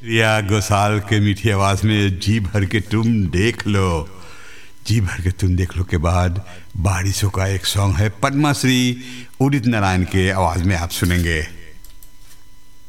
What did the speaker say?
रिया घोषाल के मीठी आवाज़ में जी भर के तुम देख लो। जी भर के तुम देख लो के बाद बारिशों का एक सॉन्ग है, पद्मा श्री उदित नारायण के आवाज़ में आप सुनेंगे।